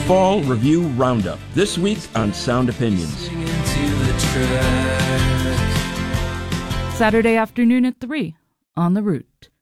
Fall Review Roundup, this week on Sound Opinions. Saturday afternoon at 3 on The Root.